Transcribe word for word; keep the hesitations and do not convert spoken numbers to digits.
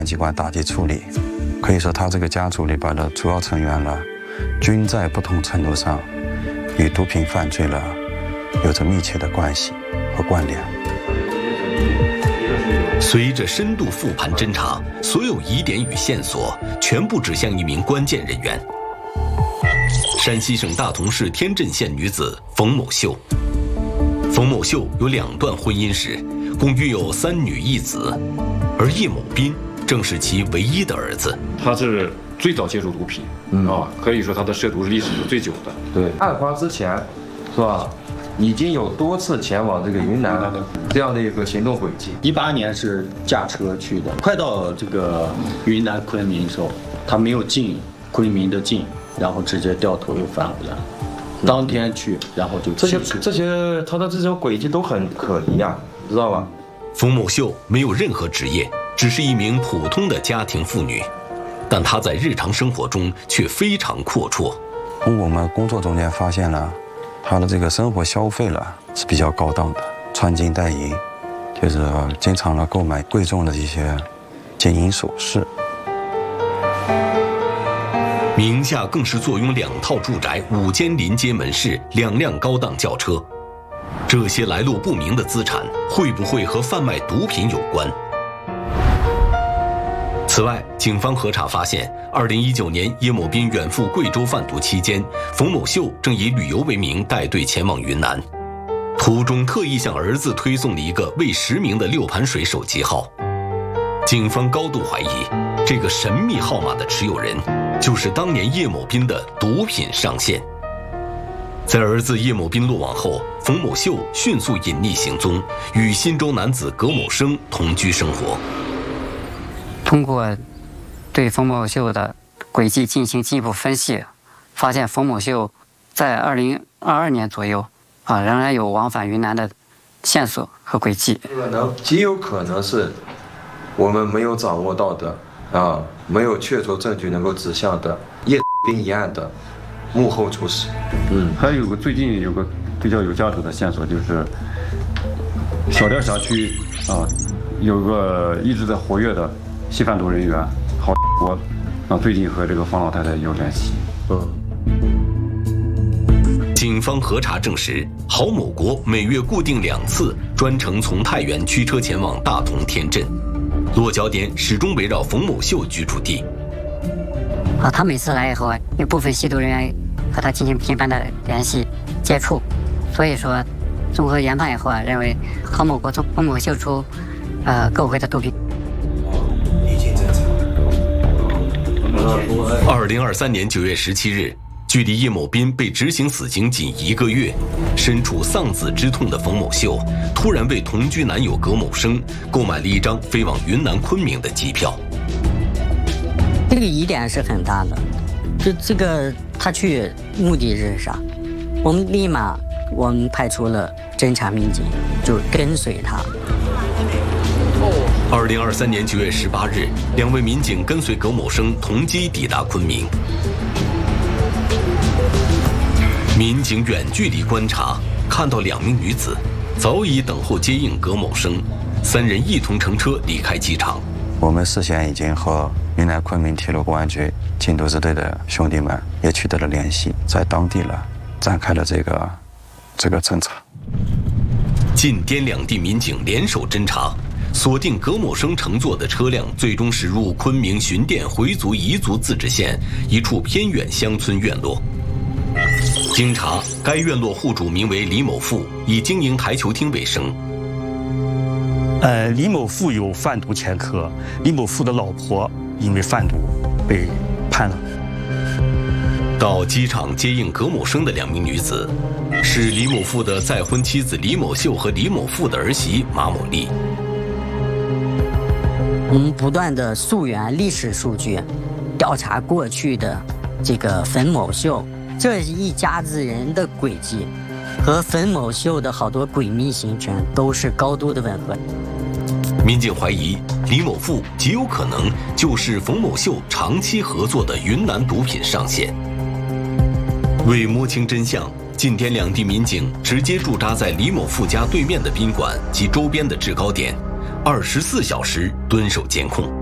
机关打击处理。可以说，他这个家族里边的主要成员呢，均在不同程度上与毒品犯罪呢有着密切的关系和关联。 随着深度复盘侦查，所有疑点与线索全部指向一名关键人员——山西省大同市天镇县女子冯某秀。冯某秀有两段婚姻史，共育有三女一子，而叶某斌正是其唯一的儿子。 他是最早接触毒品，嗯啊，可以说他的涉毒历史是最久的。 对，案发之前，是吧？已经有多次前往这个云南这样的一个行动轨迹。 一八年是驾车去的，快到这个云南昆明的时候，他没有进昆明的境，然后直接掉头又返回来。当天去，然后就这些这些他的这种轨迹都很可疑啊，知道吧？ 冯某秀没有任何职业，只是一名普通的家庭妇女，但她在日常生活中却非常阔绰。 从我们工作中间发现了，她的这个生活消费呢是比较高档的，穿金戴银，就是经常呢购买贵重的一些金银首饰。 名下更是坐拥两套住宅、五间临街门市、两辆高档轿车。这些来路不明的资产会不会和贩卖毒品有关？此外，警方核查发现，二零一九年叶某斌远赴贵州贩毒期间，冯某秀正以旅游为名带队前往云南，途中特意向儿子推送了一个未实名的六盘水手机号。警方高度怀疑，这个神秘号码的持有人就是当年叶某斌的毒品上线。在儿子叶某斌落网后，冯某秀迅速隐匿行踪，与忻州男子葛某生同居生活。 通过对冯某秀的轨迹进行进一步分析，发现冯某秀在二零二二年左右啊，仍然有往返云南的线索和轨迹。 可能极有可能是我们没有掌握到的啊，没有确凿证据能够指向的叶斌一案的幕后主使。 嗯，还有个最近有个比较有价值的线索，就是小店辖区啊，有个一直在活跃的吸贩毒人员郝国啊，最近和这个方老太太有联系。 嗯。 警方核查证实，郝某国每月固定两次专程从太原驱车前往大同天镇，落脚点始终围绕冯某秀居住地。 啊，他每次来以后啊，有部分吸毒人员和他进行频繁的联系接触，所以说，综合研判以后啊，认为郝某国从冯某秀出，呃，购回的毒品。 二零二三年九月十七日，距离叶某斌被执行死刑仅一个月，身处丧子之痛的冯某秀突然为同居男友葛某生购买了一张飞往云南昆明的机票。 这个疑点是很大的，这这个他去目的是啥？我们立马我们派出了侦查民警，就跟随他。 二零二三年九月十八日，两位民警跟随葛某生同机抵达昆明。民警远距离观察，看到两名女子早已等候接应葛某生，三人一同乘车离开机场。 我们事先已经和云南昆明铁路公安局禁毒支队的兄弟们也取得了联系，在当地了展开了这个这个侦查。 晋滇两地民警联手侦查，锁定葛某生乘坐的车辆，最终驶入昆明巡甸回族彝族自治县一处偏远乡村院落。经查，该院落户主名为李某富，以经营台球厅为生。 呃，李某富有贩毒前科，李某富的老婆因为贩毒被判了。 到机场接应葛某生的两名女子，是李某富的再婚妻子李某秀和李某富的儿媳马某丽。 我们不断的溯源历史数据，调查过去的这个冯某秀这一家子人的轨迹，和冯某秀的好多诡秘行程都是高度的吻合。 民警怀疑李某富极有可能就是冯某秀长期合作的云南毒品上线。为摸清真相，晋滇两地民警直接驻扎在李某富家对面的宾馆及周边的制高点，二十四小时蹲守监控。